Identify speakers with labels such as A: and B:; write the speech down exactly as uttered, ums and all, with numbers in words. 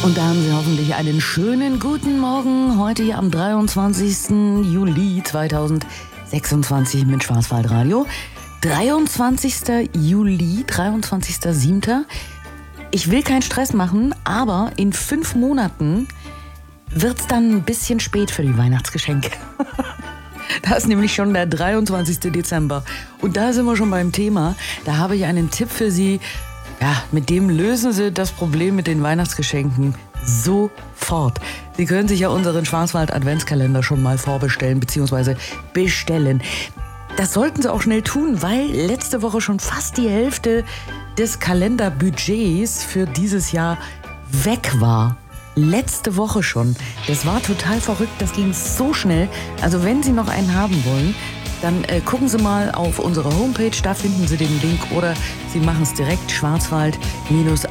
A: Und da haben Sie hoffentlich einen schönen guten Morgen. Heute hier am dreiundzwanzigsten Juli zweitausendsechsundzwanzig mit Schwarzwaldradio. dreiundzwanzigsten Juli, dreiundzwanzigsten siebten Ich will keinen Stress machen, aber in fünf Monaten wird's dann ein bisschen spät für die Weihnachtsgeschenke. Da ist nämlich schon der dreiundzwanzigsten Dezember. Und da sind wir schon beim Thema. Da habe ich einen Tipp für Sie. Ja, mit dem lösen Sie das Problem mit den Weihnachtsgeschenken sofort. Sie können sich ja unseren Schwarzwald-Adventskalender schon mal vorbestellen bzw. bestellen. Das sollten Sie auch schnell tun, weil letzte Woche schon fast die Hälfte des Kalenderbudgets für dieses Jahr weg war. Letzte Woche schon. Das war total verrückt, das ging so schnell. Also wenn Sie noch einen haben wollen, dann äh, gucken Sie mal auf unsere Homepage, da finden Sie den Link oder Sie machen es direkt schwarzwald